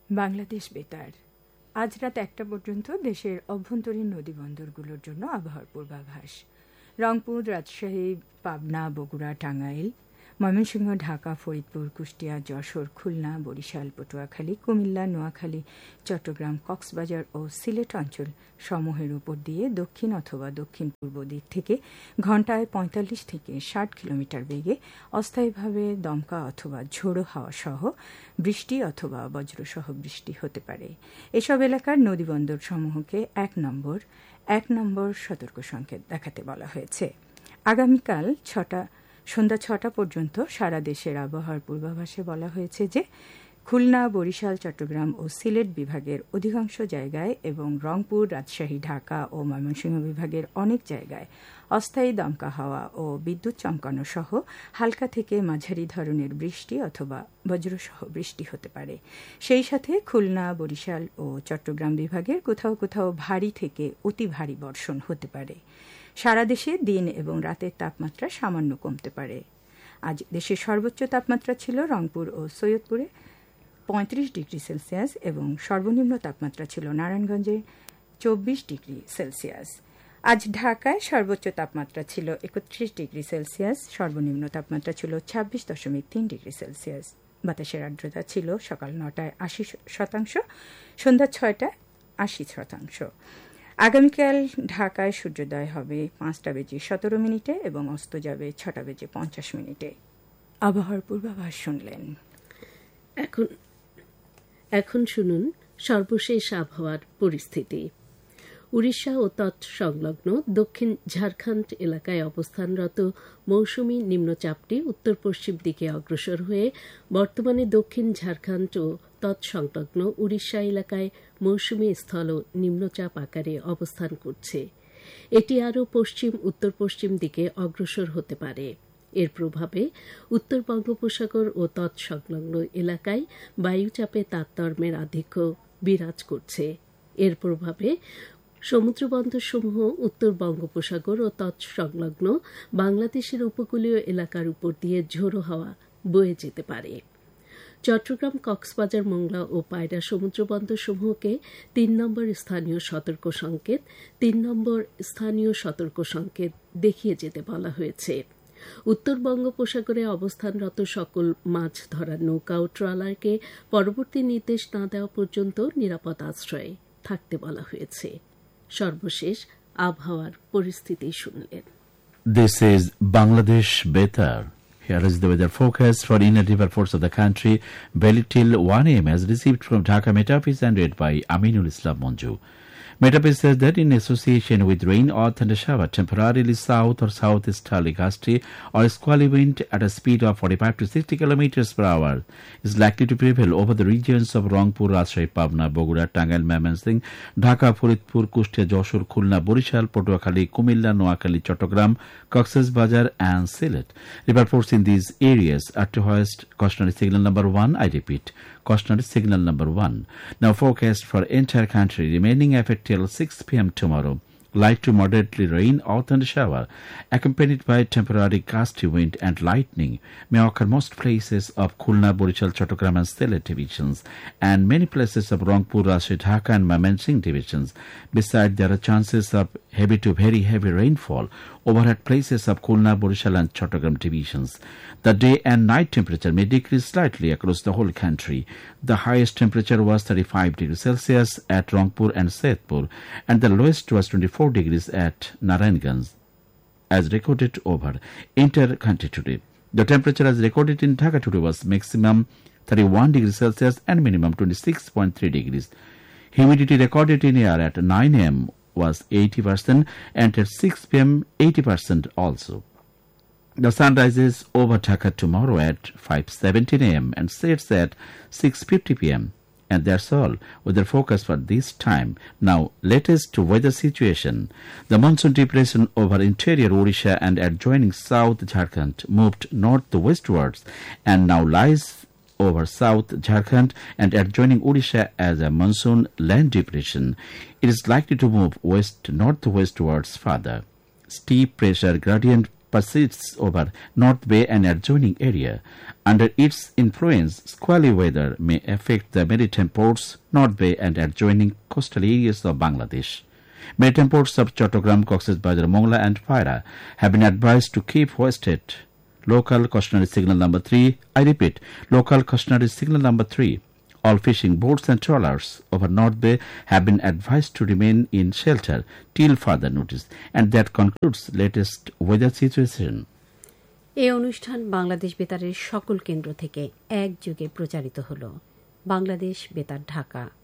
বাংলাদেশ বেতার। আজ রাত 1টা পর্যন্ত দেশের অভ্যন্তরীণ নদীবন্দরগুলোর জন্য আবহাওয়ার পূর্বাভাস। রংপুর, রাজশাহী, পাবনা, বগুড়া, টাঙ্গাইল, ময়মনসিংহ, ঢাকা, ফরিদপুর, কুষ্টিয়া, যশোর, খুলনা, বরিশাল, পটুয়াখালী, কুমিল্লা, নোয়াখালী, চট্টগ্রাম, কক্সবাজার ও সিলেট অঞ্চল সমূহের উপর দিয়ে দক্ষিণ অথবা দক্ষিণ পূর্ব দিক থেকে ঘণ্টায় 45 থেকে 60 কিলোমিটার বেগে অস্থায়ীভাবে দমকা অথবা ঝোড়ো হাওয়া সহ বৃষ্টি অথবা বজ্রসহ বৃষ্টি হতে পারে। এসব এলাকার নদীবন্দর সমূহকে 1 নম্বর সতর্ক সংকেত দেখাতে বলা হয়েছে। আগামীকাল সন্ধ্যা 6টা পর্যন্ত সারা দেশের আবহাওয়ার পূর্বাভাসে বলা হয়েছে যে খুলনা, বরিশাল, চট্টগ্রাম ও সিলেট বিভাগের অধিকাংশ জায়গায় এবং রংপুর, রাজশাহী, ঢাকা ও ময়মনসিংহ বিভাগের অনেক জায়গায় অস্থায়ী দমকা হাওয়া ও বিদ্যুৎ চমকানো সহ হালকা থেকে মাঝারি ধরনের বৃষ্টি অথবা বজ্রসহ বৃষ্টি হতে পারে। সেই সাথে খুলনা, বরিশাল ও চট্টগ্রাম বিভাগের কোথাও কোথাও ভারী থেকে অতি ভারী বর্ষণ হতে পারে। সারা দেশে দিন এবং রাতের তাপমাত্রা সামান্য কমতে পারে। আজ দেশের সর্বোচ্চ তাপমাত্রা ছিল রংপুর ও সৈয়দপুরে 35 ডিগ্রি সেলসিয়াস এবং সর্বনিম্ন তাপমাত্রা ছিল নারায়ণগঞ্জে 24 ডিগ্রি সেলসিয়াস। আজ ঢাকায় সর্বোচ্চ তাপমাত্রা ছিল 31 ডিগ্রি সেলসিয়াস, সর্বনিম্ন তাপমাত্রা ছিল 26.3 ডিগ্রি সেলসিয়াস। বাতাসের আর্দ্রতা ছিল সকাল 9টায় 80%, সন্ধ্যা 6টায় 80%। আগামীকাল ঢাকায় সূর্যোদয় হবে 5:17 এবং অস্ত যাবে 6:50। আবহাওয়ার পূর্বাভাস শুনলেন। এখন শুনুন সর্বশেষ আবহাওয়ার পরিস্থিতি। উড়িষ্যা ও তৎসংলগ্ন দক্ষিণ ঝাড়খণ্ড এলাকায় অবস্থানরত মৌসুমী নিম্নচাপটি উত্তর পশ্চিম দিকে অগ্রসর হয়ে বর্তমানে দক্ষিণ ঝাড়খণ্ড ও তৎসংলগ্ন উড়িষ্যা এলাকায় মৌসুমী স্থল নিম্নচাপ আকারে অবস্থান করছে। এটি আরও পশ্চিম উত্তর পশ্চিম দিকে অগ্রসর হতে পারে। এর প্রভাবে উত্তর বঙ্গোপসাগর ও তৎসংলগ্ন এলাকায় বায়ুচাপে তারতম্যের আধিক্য বিরাজ করছে। এর প্রভাবে সমুদ্রবন্দরসমূহ উত্তর বঙ্গোপসাগর ও তৎসংলগ্ন বাংলাদেশের উপকূলীয় এলাকার উপর দিয়ে ঝোড়ো হাওয়া বয়ে যেতে পারে। চট্টগ্রাম, কক্সবাজার, মোংলা ও পায়রা সমুদ্রবন্দরসমূহকে 3 নম্বর স্থানীয় সতর্ক সংকেত, 3 নম্বর স্থানীয় সতর্ক সংকেত দেখিয়ে যেতে বলা হয়েছে। উত্তর বঙ্গোপসাগরে অবস্থানরত সকল মাছ ধরার নৌকা ও ট্রলারকে পরবর্তী নির্দেশ না দেওয়া পর্যন্ত নিরাপদ আশ্রয়ে থাকতে বলা হয়েছে। সর্বশেষ আবহাওয়ার পরিস্থিতি শুনলেন। This is Bangladesh Betar. Here is the weather forecast for inner river ports of the country. Valid till 1 a.m. as received from Dhaka Metapis and read by Aminul Islam Monju. Metapis says that in association with rain or thunder shower, temporarily south or southeasterly gusty or squally wind at a speed of 45 to 60 kilometers per hour is likely to prevail over the regions of Rangpur, Rajshahi, Pabna, Bogura, Tangail, Mymensingh, Dhaka, Faridpur, Kushtia, Joshor, Khulna, Borishal, Patuakhali, Kumilla, Noakhali, Chattogram, Cox's Bazar and Sylhet. River ports in these areas are to hoist cautionary signal number 1. I repeat, cautionary signal number 1. Now forecast for entire country remaining affected till 6 p.m. tomorrow. Light to moderately rain or thunder shower, accompanied by temporary gusty wind and lightning, may occur most places of Khulna, Borishal, Chattogram and Sylhet divisions, and many places of Rangpur, Rajshahi, Dhaka and Mymensingh divisions. Besides, there are chances of heavy to very heavy rainfall over at places of Khulna, Borishal and Chattogram divisions. The day and night temperature may decrease slightly across the whole country. The highest temperature was 35 degrees Celsius at Rangpur and Saidpur, and the lowest was 24 degrees at Narayanganj, as recorded over inter-country today. The temperature as recorded in Dhaka today was maximum 31 degrees Celsius and minimum 26.3 degrees. Humidity recorded in air at 9 a.m. was 80% and at 6 p.m. 80% also. The sun rises over Dhaka tomorrow at 5:17 a.m. and sets at 6:50 p.m. And that's all with the forecast for this time. Now, latest weather situation. The monsoon depression over interior Odisha and adjoining South Jharkhand moved north westwards and now lies over South Jharkhand and adjoining Odisha as a monsoon land depression. It is likely to move west-northwestwards further. Steep pressure gradient persists over North Bay and adjoining area. Under its influence, squally weather may affect the maritime ports, North Bay and adjoining coastal areas of Bangladesh. Maritime ports of Chattogram, Cox's Bazar, Mongla and Paira have been advised to keep hoisted local cautionary signal number 3. I repeat, local cautionary signal number 3. All fishing boats and trawlers over North Bay have been advised to remain in shelter till further notice. And that concludes latest weather situation. এই অনুষ্ঠান বাংলাদেশ বেতারের সকল কেন্দ্র থেকে একযোগে প্রচারিত হল। বাংলাদেশ বেতার ঢাকা।